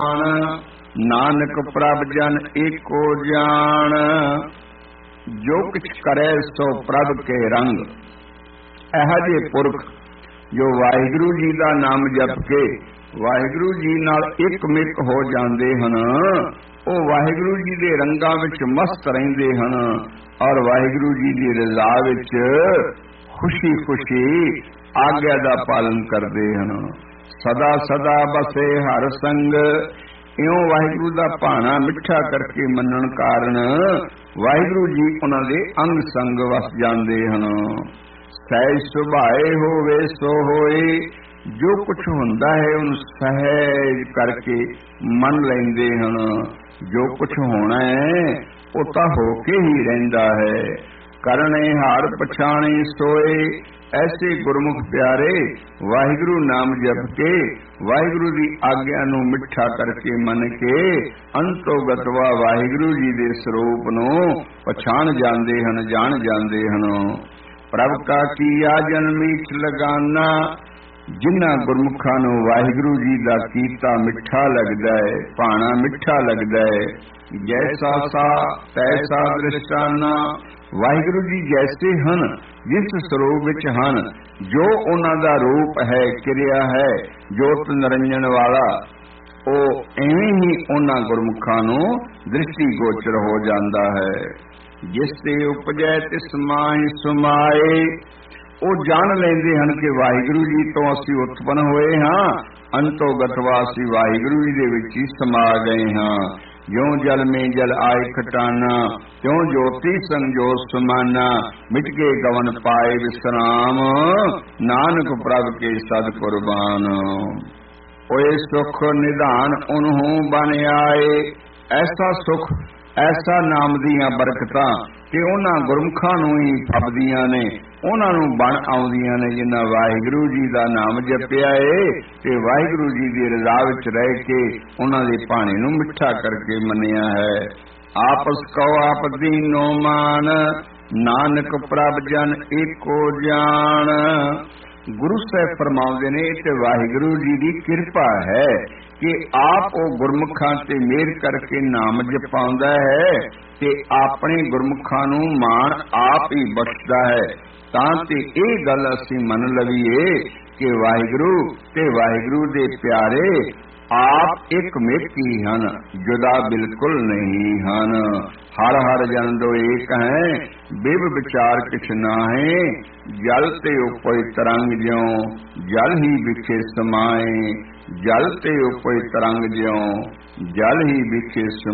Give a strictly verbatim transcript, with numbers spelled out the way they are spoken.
नानक प्रभ जन एको जान, जो किछ करे सो प्रभ के रंग। ਇਹੋ ਜਿਹੇ ਪੁਰਖ ਜੋ ਵਾਹਿਗੁਰੂ ਜੀ ਦਾ ਨਾਮ ਜਪ ਕੇ ਵਾਹਿਗੁਰੂ ਜੀ ਨਾਲ ਇੱਕ ਮਿਕ ਹੋ ਜਾਂਦੇ ਹਨ, ਉਹ ਵਾਹਿਗੁਰੂ ਜੀ ਦੇ ਰੰਗਾਂ ਵਿੱਚ ਮਸਤ ਰਹਿੰਦੇ ਹਨ ਔਰ ਵਾਹਿਗੁਰੂ ਜੀ ਦੀ ਰਜ਼ਾ ਵਿੱਚ ਖੁਸ਼ੀ ਖੁਸ਼ੀ ਆਗਿਆ ਦਾ ਪਾਲਨ ਕਰਦੇ ਹਨ। ਸਦਾ ਸਦਾ ਬਸੇ ਹਰ ਸੰਗ, ਇਉਂ ਵਾਹਿਗੁਰੂ ਦਾ ਭਾਣਾ ਮਿੱਠਾ ਕਰਕੇ ਮੰਨਣ ਕਾਰਨ ਵਾਹਿਗੁਰੂ ਜੀ ਉਹਨਾਂ ਦੇ ਅੰਗ ਸੰਗ ਵਸ ਜਾਂਦੇ ਹਨ। ਸਹਿਜ ਸੁਭਾਏ ਹੋਵੇ ਸੋ ਹੋਏ, ਜੋ ਕੁਛ ਹੁੰਦਾ ਹੈ ਉਹਨੂੰ ਸਹਿਜ ਕਰਕੇ ਮੰਨ ਲੈਂਦੇ ਹਨ। ਜੋ ਕੁਛ ਹੋਣਾ ਹੈ ਉਹ ਤਾਂ ਹੋ ਕੇ ਹੀ ਰਹਿੰਦਾ ਹੈ। ਕਰਨੇ ਹਾਰ ਪਛਾਣੇ ਸੋਏ, ਐਸੇ ਗੁਰਮੁਖ ਪਿਆਰੇ ਵਾਹਿਗੁਰੂ ਨਾਮ ਜਪ ਕੇ ਵਾਹਿਗੁਰੂ ਦੀ ਆਗਿਆ ਨੂੰ ਮਿੱਠਾ ਕਰਕੇ ਮੰਨ ਕੇ ਅੰਤੋ ਗਤਵਾ ਵਾਹਿਗੁਰੂ ਜੀ ਦੇ ਸਰੂਪ ਨੂੰ ਪਛਾਣ ਜਾਂਦੇ ਹਨ, ਜਾਣ ਜਾਂਦੇ ਹਨ। ਪ੍ਰਭ ਕਾ ਕੀਆ ਜਨਮੀਠ ਲਗਾਨਾ, ਜਿਨ੍ਹਾਂ ਗੁਰਮੁਖਾਂ ਨੂੰ ਵਾਹਿਗੁਰੂ ਜੀ ਦਾ ਕੀਤਾ ਮਿੱਠਾ ਲੱਗਦਾ ਹੈ, ਭਾਣਾ ਮਿੱਠਾ ਲੱਗਦਾ ਹੈ। ਜੈਸਾ ਸਾ ਤੈਸਾ ਦ੍ਰਿਸ਼ਟਾਨਾ, ਵਾਹਿਗੁਰੂ ਜੀ ਜੈਸੇ ਹਨ ਜਿਸ ਸਰੂਪ ਵਿੱਚ ਹਨ, ਜੋ ਉਹਨਾਂ ਦਾ ਰੂਪ ਹੈ, ਕਿਰਿਆ ਹੈ, ਜੋਤ ਨਿਰੰਜਨ ਵਾਲਾ, ਉਹ ਐਵੇਂ ਹੀ ਉਹਨਾਂ ਗੁਰਮੁਖਾਂ ਨੂੰ ਦ੍ਰਿਸ਼ਟੀ ਗੋਚਰ ਹੋ ਜਾਂਦਾ ਹੈ। ਜਿਸ ਤੇ ਉਪਜੈ ਤਿਸ ਮਾਹਿ ਸਮਾਏ, ਉਹ ਜਾਣ ਲੈਂਦੇ ਹਨ ਕਿ ਵਾਹਿਗੁਰੂ ਜੀ ਤੋਂ ਅਸੀਂ ਉਤਪੰਨ ਹੋਏ ਹਾਂ, ਅੰਤੋ ਗਤਵਾ ਅਸੀਂ ਵਾਹਿਗੁਰੂ ਜੀ ਦੇ ਵਿੱਚ ਹੀ ਸਮਾ ਗਏ ਹਾਂ। ਜਿਉਂ ਜਲ ਮੇ ਜਲ ਆਏ ਖਟਾਨਾ, ਤਿਉਂ ਜੋਤੀ ਸੰਜੋਤ ਸਮਾਨਾ, ਮਿਟ ਕੇ ਗਵਨ ਪਾਏ ਵਿਸਰਾਮ, ਨਾਨਕ ਪ੍ਰਭ ਕੇ ਸਦ ਕੁਰਬਾਨ। ਓਏ ਸੁਖ ਨਿਧਾਨ ਉਨਹੂ ਬਨ ਆਏ, ਐਸਾ ਸੁਖ ਐਸਾ ਨਾਮ ਦੀਆਂ ਬਰਕਤਾਂ ਕਿ ਉਹਨਾਂ ਗੁਰਮੁਖਾਂ ਨੂੰ ਹੀ ਫੱਬਦੀਆਂ ਨੇ, ਉਹਨਾਂ ਨੂੰ ਬਣ ਆਉਂਦੀਆਂ ਨੇ ਜਿਨ੍ਹਾਂ ਵਾਹਿਗੁਰੂ ਜੀ ਦਾ ਨਾਮ ਜਪਿਆ ਏ ਤੇ ਵਾਹਿਗੁਰੂ ਜੀ ਦੀ ਰਜ਼ਾ ਵਿੱਚ ਰਹਿ ਕੇ ਉਹਨਾਂ ਦੇ ਭਾਣੇ ਨੂੰ ਮਿੱਠਾ ਕਰਕੇ ਮੰਨਿਆ ਹੈ। ਆਪਸ ਕਉ ਆਪ ਦੀਨੋ ਮਾਨ, ਨਾਨਕ ਪ੍ਰਭ ਜਨ ਏਕੋ ਜਾਣ। ਗੁਰੂ ਸਾਹਿਬ ਫਰਮਾਉਂਦੇ ਨੇ ਤੇ ਵਾਹਿਗੁਰੂ ਜੀ ਦੀ ਕਿਰਪਾ ਹੈ ਕਿ ਆਪ ਉਹ ਗੁਰਮੁਖਾਂ ਤੇ ਮਿਹਰ ਕਰਕੇ ਨਾਮ ਜਪਾਉਂਦਾ ਹੈ ਤੇ ਆਪਣੇ ਗੁਰਮੁਖਾਂ ਨੂੰ ਮਾਣ ਆਪ ਹੀ ਬਖਸ਼ਦਾ ਹੈ। ਤਾਂ ਤੇ ਇਹ ਗੱਲ ਅਸੀਂ ਮੰਨ ਲਵੀਏ ਕਿ ਵਾਹਿਗੁਰੂ ਤੇ ਵਾਹਿਗੁਰੂ ਦੇ ਪਿਆਰੇ ਆਪ ਇੱਕ ਮਿਕ ਹੀ ਹਨ, ਜੁਦਾ ਬਿਲਕੁਲ ਨਹੀਂ ਹਨ। ਹਰ ਹਰ ਜਨ ਦੋ ਏਕ ਹੈ, ਬਿਬ ਵਿਚਾਰ ਕਿਛ ਨਾਹੀ, ਜਲ ਤੇ ਉਪਰ ਤਰੰਗ ਜਿਉ ਜਲ ਹੀ ਵਿਖੇ ਸਮਾਏ, ਜਲ ਤੇ ਉਪਰ ਤਰੰਗ ਜਿਉ ਜਲ ਹੀ ਵਿਖੇ